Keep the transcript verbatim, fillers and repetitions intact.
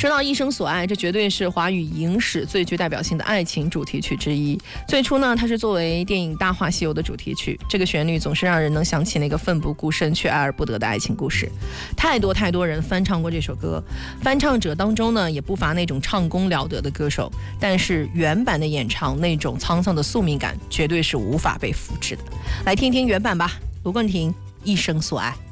说到一生所爱，这绝对是华语影史最具代表性的爱情主题曲之一。最初呢，它是作为电影《大话西游》的主题曲，这个旋律总是让人能想起那个奋不顾身却爱而不得的爱情故事。太多太多人翻唱过这首歌，翻唱者当中呢，也不乏那种唱功了得的歌手，但是原版的演唱那种沧桑的宿命感，绝对是无法被复制的。来听听原版吧，卢冠廷《一生所爱》。